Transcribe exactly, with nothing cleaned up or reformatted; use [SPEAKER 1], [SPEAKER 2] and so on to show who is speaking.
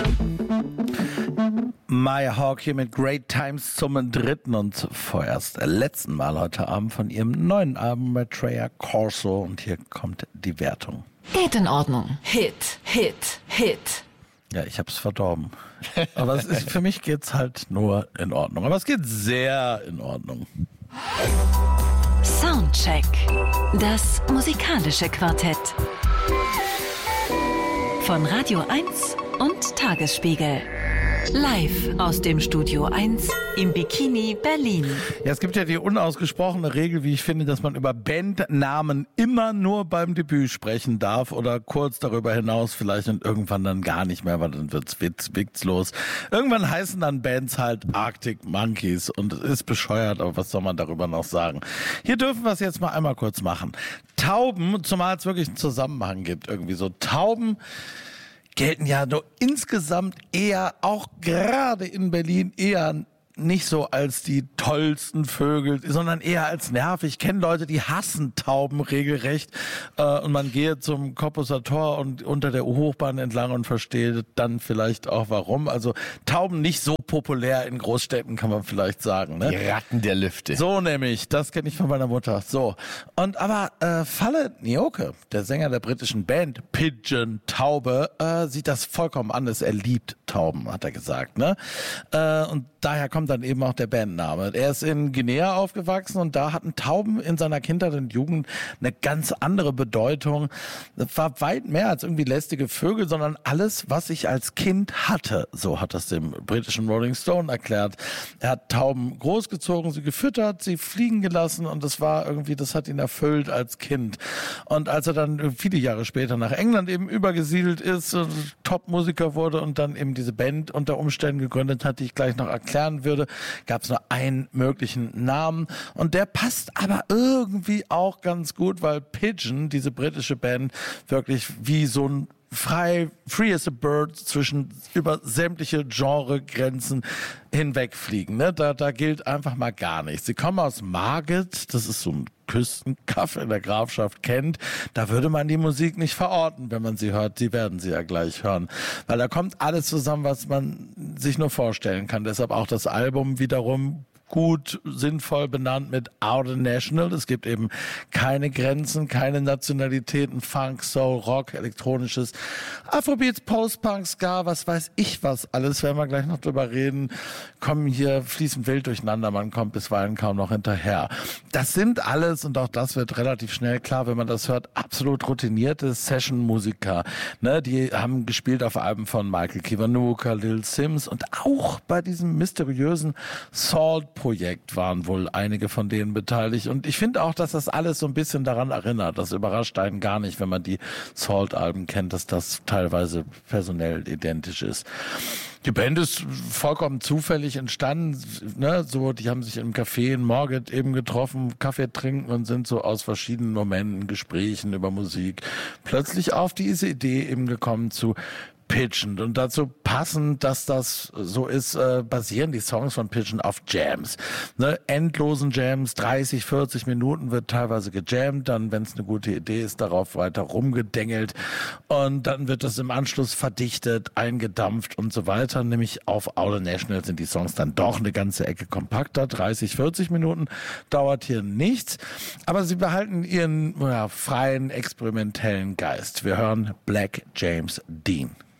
[SPEAKER 1] Maya Hawke hier mit Great Times zum dritten und vorerst letzten Mal heute Abend von ihrem neuen Album Maitreya Corso. Und hier kommt die Wertung.
[SPEAKER 2] Geht in Ordnung. Hit, Hit, Hit.
[SPEAKER 1] Ja, ich hab's verdorben. Aber es ist, für mich geht's halt nur in Ordnung. Aber es geht sehr in Ordnung.
[SPEAKER 2] Soundcheck. Das musikalische Quartett. Von Radio eins und Tagesspiegel. Live aus dem Studio eins im Bikini Berlin.
[SPEAKER 1] Ja, es gibt ja die unausgesprochene Regel, wie ich finde, dass man über Bandnamen immer nur beim Debüt sprechen darf oder kurz darüber hinaus vielleicht und irgendwann dann gar nicht mehr, weil dann wird's witz, witzlos. Irgendwann heißen dann Bands halt Arctic Monkeys und es ist bescheuert, aber was soll man darüber noch sagen? Hier dürfen wir es jetzt mal einmal kurz machen. Tauben, zumal es wirklich einen Zusammenhang gibt, irgendwie so Tauben gelten ja nur insgesamt eher, auch gerade in Berlin, eher nicht so als die tollsten Vögel, sondern eher als nervig. Ich kenne Leute, die hassen Tauben regelrecht äh, und man geht zum Kopusser Tor und unter der U-Hochbahn entlang und versteht dann vielleicht auch warum. Also Tauben nicht so populär in Großstädten, kann man vielleicht sagen. Ne?
[SPEAKER 3] Die Ratten der Lüfte.
[SPEAKER 1] So nämlich, das kenne ich von meiner Mutter. So, und aber äh, Falle Nyoke, der Sänger der britischen Band Pigeon Taube, äh, sieht das vollkommen anders. Er liebt Tauben, hat er gesagt. Ne? Äh, und daher kommt dann eben auch der Bandname. Er ist in Guinea aufgewachsen und da hatten Tauben in seiner Kindheit und Jugend eine ganz andere Bedeutung. Das war weit mehr als irgendwie lästige Vögel, sondern alles, was ich als Kind hatte. So hat das dem britischen Rolling Stone erklärt. Er hat Tauben großgezogen, sie gefüttert, sie fliegen gelassen und das war irgendwie, das hat ihn erfüllt als Kind. Und als er dann viele Jahre später nach England eben übergesiedelt ist, Top-Musiker wurde und dann eben diese Band unter Umständen gegründet hat, die ich gleich noch erklären würde, gab es nur einen möglichen Namen und der passt aber irgendwie auch ganz gut, weil Pigeon, diese britische Band, wirklich wie so ein frei, free as a bird zwischen über sämtliche Genregrenzen hinwegfliegen. Ne? Da, da gilt einfach mal gar nichts. Sie kommen aus Margate, das ist so ein Küstenkaff in der Grafschaft Kent. Da würde man die Musik nicht verorten, wenn man sie hört. Sie werden sie ja gleich hören. Weil da kommt alles zusammen, was man sich nur vorstellen kann. Deshalb auch das Album wiederum gut, sinnvoll benannt mit Out National. Es gibt eben keine Grenzen, keine Nationalitäten, Funk, Soul, Rock, elektronisches, Afrobeats, Post-Punk, Ska, was weiß ich was alles, werden wir gleich noch drüber reden, kommen hier fließend wild durcheinander, man kommt bisweilen kaum noch hinterher. Das sind alles, und auch das wird relativ schnell klar, wenn man das hört, absolut routinierte Session-Musiker. Ne, die haben gespielt auf Alben von Michael Kiwanuka, Lil Sims und auch bei diesem mysteriösen Salt Projekt waren wohl einige von denen beteiligt. Und ich finde auch, dass das alles so ein bisschen daran erinnert. Das überrascht einen gar nicht, wenn man die Salt-Alben kennt, dass das teilweise personell identisch ist. Die Band ist vollkommen zufällig entstanden, ne, so, die haben sich im Café in Margate eben getroffen, Kaffee trinken und sind so aus verschiedenen Momenten, Gesprächen über Musik plötzlich auf diese Idee eben gekommen zu Pigeon. Und dazu passend, dass das so ist, äh, basieren die Songs von Pigeon auf Jams. Ne? Endlosen Jams, dreißig, vierzig Minuten wird teilweise gejammt, dann, wenn es eine gute Idee ist, darauf weiter rumgedengelt und dann wird das im Anschluss verdichtet, eingedampft und so weiter. Nämlich auf Out National sind die Songs dann doch eine ganze Ecke kompakter. dreißig, vierzig Minuten dauert hier nichts, aber sie behalten ihren ja, freien, experimentellen Geist. Wir hören Black James Dean.